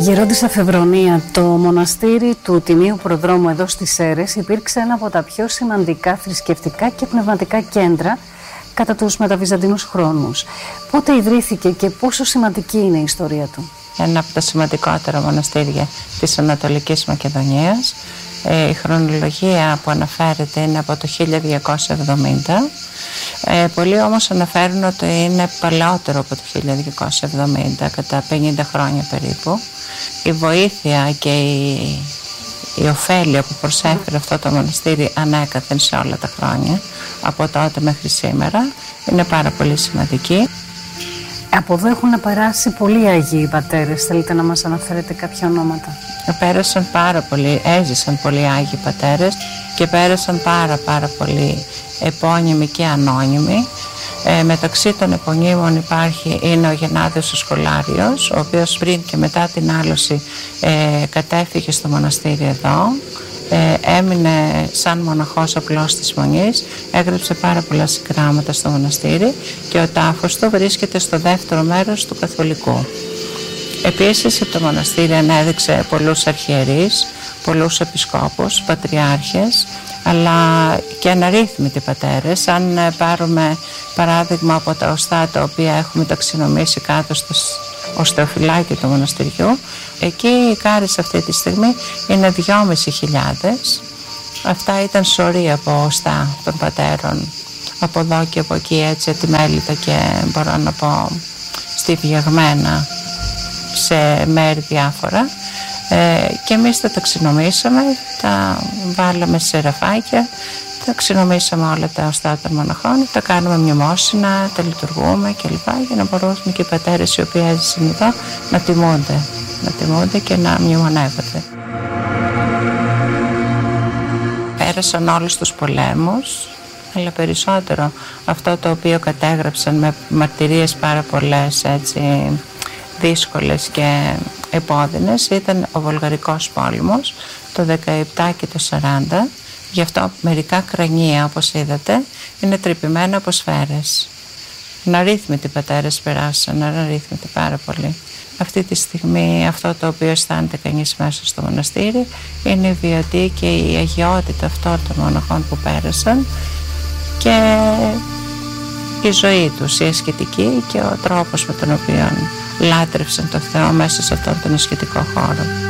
Γερόντισσα Φεβρονία, το μοναστήρι του Τιμίου Προδρόμου εδώ στις Σέρρες υπήρξε ένα από τα πιο σημαντικά θρησκευτικά και πνευματικά κέντρα κατά τους μεταβυζαντινούς χρόνους. Πότε ιδρύθηκε και πόσο σημαντική είναι η ιστορία του? Ένα από τα σημαντικότερα μοναστήρια της Ανατολικής Μακεδονίας. Η χρονολογία που αναφέρεται είναι από το 1270. Πολλοί όμως αναφέρουν ότι είναι παλαιότερο από το 1270, κατά 50 χρόνια περίπου. Η βοήθεια και η ωφέλεια που προσέφερε αυτό το μοναστήρι ανέκαθεν σε όλα τα χρόνια, από τότε μέχρι σήμερα, είναι πάρα πολύ σημαντική. Από εδώ έχουν περάσει πολλοί Άγιοι Πατέρες. Θέλετε να μας αναφέρετε κάποια ονόματα? Πέρασαν πάρα πολλοί, έζησαν πολλοί Άγιοι Πατέρες και πέρασαν πάρα πολλοί επώνυμοι και ανώνυμοι. Μεταξύ των επωνύμων είναι ο Γεννάδιος ο Σχολάριος, ο οποίος πριν και μετά την άλωση κατέφυγε στο μοναστήρι εδώ. Έμεινε σαν μοναχός απλός της Μονής, έγραψε πάρα πολλά συγγράμματα στο μοναστήρι και ο τάφος του βρίσκεται στο δεύτερο μέρος του Καθολικού. Επίσης το μοναστήρι ανέδειξε πολλούς αρχιερείς, πολλούς επισκόπους, πατριάρχες, αλλά και αναρρύθμιτοι πατέρες. Αν πάρουμε παράδειγμα από τα οστά τα οποία έχουμε ταξινομήσει κάτω στο οστεοφυλάκι του μοναστηριού, εκεί η κάρις αυτή τη στιγμή είναι 2.500. Αυτά ήταν σωροί από οστά των πατέρων, από εδώ και από εκεί, έτσι ατιμέλητα και μπορώ να πω στιβιαγμένα σε μέρη διάφορα. Και εμείς τα ταξινομήσαμε, τα βάλαμε σε ραφάκια, ταξινομήσαμε όλα τα οστά των μοναχών, τα κάνουμε μνημόσυνα, τα λειτουργούμε κλπ. Για να μπορούσαν και οι πατέρες οι οποίοι έζησαν εδώ να τιμούνται και να μνημονεύονται. Πέρασαν όλους τους πολέμους, αλλά περισσότερο αυτό το οποίο κατέγραψαν με μαρτυρίες πάρα πολλές, έτσι, δύσκολες και επώδυνες, ήταν ο Βουλγαρικός πόλεμος το 17 και το 40. Γι' αυτό μερικά κρανία, όπως είδατε, είναι τρυπημένα από σφαίρες. Αναρρύθμιτοι πατέρες περάσαν, αναρρύθμιτοι πάρα πολύ. Αυτή τη στιγμή αυτό το οποίο αισθάνεται κανείς μέσα στο μοναστήρι είναι η βιωτή και η αγιότητα αυτών των μοναχών που πέρασαν και η ζωή τους, η ασκητική και ο τρόπος με τον οποίο λάτρευσαν το Θεό μέσα σε αυτόν τον ασκητικό χώρο.